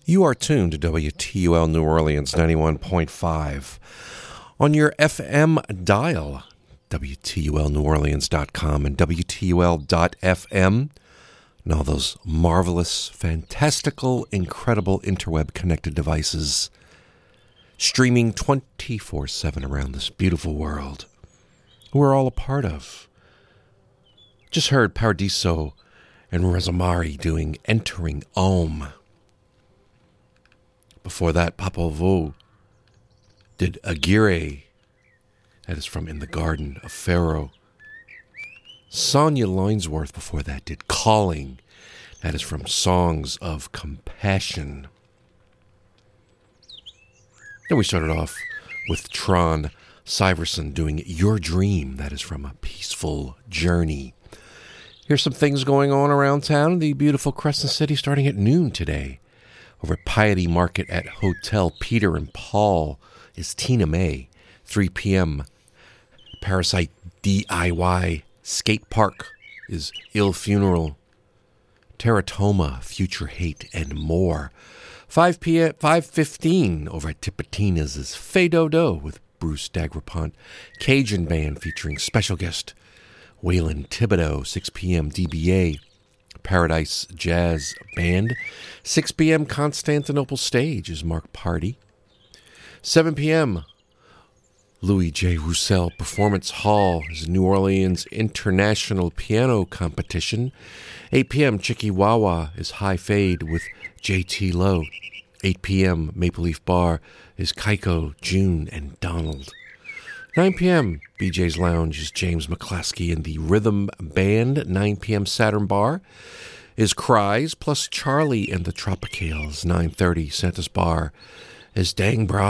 You are tuned to WTUL New Orleans 91.5 on your FM dial, WTULNewOrleans.com and WTUL.FM, and all those marvelous, fantastical, incredible interweb-connected devices streaming 24/7 around this beautiful world we're all a part of. Just heard Paradiso and Rosemary doing Entering Om. Before that, Popol Vuh did Aguirre. That is from In the Garden of Pharaoh. Sonia Linesworth before that did Calling. That is from Songs of Compassion. Then we started off with Tron Syverson doing Your Dream. That is from A Peaceful Journey. Here's some things going on around town in the beautiful Crescent City starting at noon today. Over at Piety Market at Hotel Peter and Paul is Tina May. 3 p.m. Parasite DIY Skate Park is Ill Funeral. Teratoma, Future Hate, and more. 5:15 over at Tipitina's is Fado-Do with Bruce Dagrapont. Cajun Band featuring special guest Waylon Thibodeau. 6 p.m. DBA Paradise Jazz Band. 6 p.m. Constantinople Stage is Mark Party. 7 p.m. Louis J. Roussel Performance Hall is New Orleans International Piano Competition. 8 p.m. Chicky-Wawa is High Fade with J.T. Lowe. 8 p.m. Maple Leaf Bar is Kaiko, June, and Donald. 9 p.m. BJ's Lounge is James McClaskey and the Rhythm Band. 9 p.m. Saturn Bar is Cries plus Charlie and the Tropicales. 9:30 Santa's Bar is Dang Bra